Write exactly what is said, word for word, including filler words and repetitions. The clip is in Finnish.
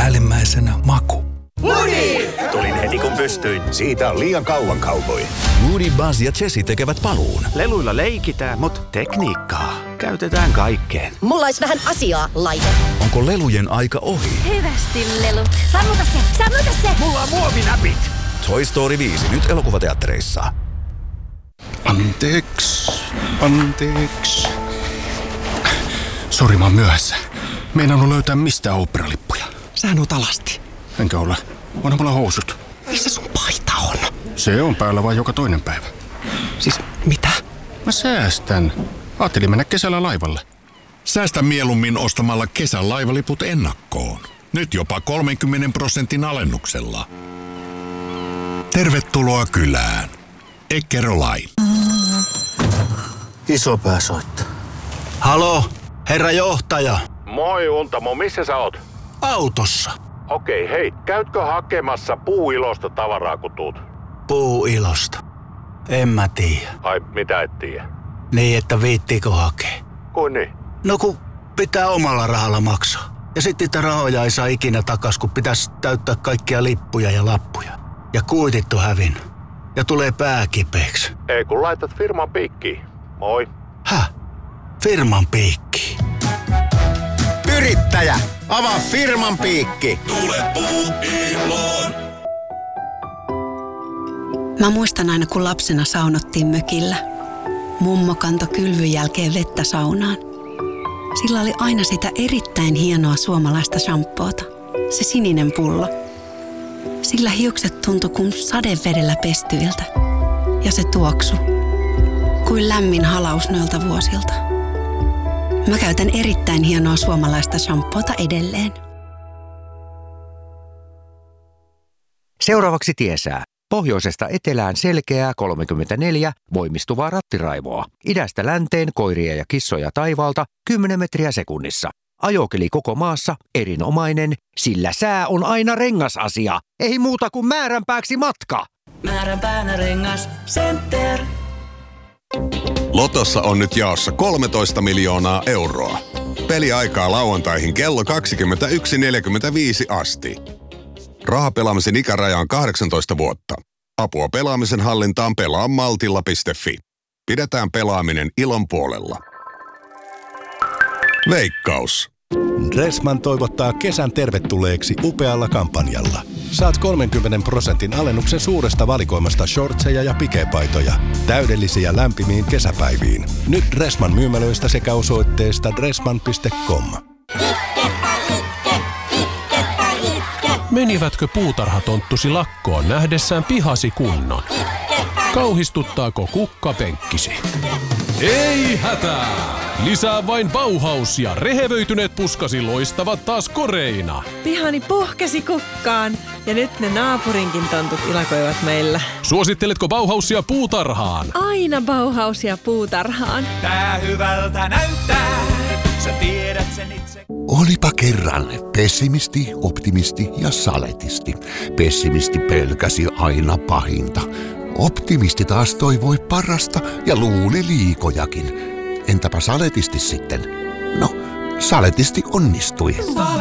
päällimmäisenä maku. Woody! Tulin heti kun pystyin. Siitä on liian kauan, cowboy. Woody, Buzz ja Jessie tekevät paluun. Leluilla leikitään, mutta tekniikkaa käytetään kaikkeen. Mulla olisi vähän asiaa, laite. Onko lelujen aika ohi? Hyvästi lelut. Sammuta se, sammuta se. Mulla on muovinäpit. Toy Story viisi nyt elokuvateattereissa. Anteeksi, anteeksi. Sori, mä oon myöhässä. Meinannut löytää mistään oopperalippuja. Sähän oot alasti. Enkä ole. Onhan mulla housut. Missä sun paita on? Se on päällä vaan joka toinen päivä. Siis mitä? Mä säästän. Ajattelin mennä kesällä laivalle. Säästä mieluummin ostamalla kesän laivaliput ennakkoon. Nyt jopa kolmenkymmenen prosentin alennuksella. Tervetuloa kylään. Eckerö Line. Isopää soittaa. Halo, herra johtaja. Moi Untamo, missä sä oot? Autossa. Okei, hei, käytkö hakemassa puuilosta tavaraa kun tuut? Puuilosta? En mä tiedä. Ai, mitä et tiedä? Niin, että viittiikö hakea? Kuin niin? No kun pitää omalla rahalla maksaa. Ja sitten niitä rahoja ei saa ikinä takas, kun pitäisi täyttää kaikkia lippuja ja lappuja. Ja kuitit on hävinnyt. Ja tulee pää kipeäksi. Ei kun laitat firman piikkiin. Moi. Häh? Firman piikkiin? Yrittäjä, avaa firman piikki. Tule Puuiloon. Mä muistan aina, kun lapsena saunottiin mökillä. Mummo kantoi kylvyn jälkeen vettä saunaan. Sillä oli aina sitä erittäin hienoa suomalaista shampoota. Se sininen pullo. Sillä hiukset tuntui kuin sadevedellä pestyiltä. Ja se tuoksu. Kuin lämmin halaus noilta vuosilta. Mä käytän erittäin hienoa suomalaista shampoota edelleen. Seuraavaksi tiesää. Pohjoisesta etelään selkeää kolmekymmentäneljä voimistuvaa rattiraivoa. Idästä länteen koiria ja kissoja taivaalta kymmenen metriä sekunnissa. Ajokeli koko maassa erinomainen, sillä sää on aina rengasasia. Ei muuta kuin määränpääksi matka. Määränpäänä rengas Center. Lotossa on nyt jaossa kolmetoista miljoonaa euroa. Peliaikaa lauantaihin kello kaksikymmentäyksi neljäkymmentäviisi asti. Rahapelaamisen ikäraja on kahdeksantoista vuotta. Apua pelaamisen hallintaan pelaa maltilla piste fi. Pidetään pelaaminen ilon puolella. Veikkaus. Dressman toivottaa kesän tervetulleeksi upealla kampanjalla. Saat kolmenkymmenen prosentin alennuksen suuresta valikoimasta shortseja ja pikepaitoja. Täydellisiä lämpimiin kesäpäiviin. Nyt Dressman myymälöistä sekä osoitteesta dressman piste com. Menivätkö puutarhatonttusi lakkoon nähdessään pihasi kunnon? Kauhistuttaako kukkapenkkisi? Ei hätää! Lisää vain Bauhaus ja rehevöityneet puskasi loistavat taas koreina. Pihani puhkesi kukkaan ja nyt ne naapurinkin tontut ilakoivat meillä. Suositteletko Bauhausia puutarhaan? Aina Bauhausia puutarhaan. Tää hyvältä näyttää, sä tiedät sen itse. Olipa kerran pessimisti, optimisti ja saletisti. Pessimisti pelkäsi aina pahinta. Optimisti taas toivoi parasta ja luuli liikojakin. Entäpä saletisti sitten? No, saletisti onnistui.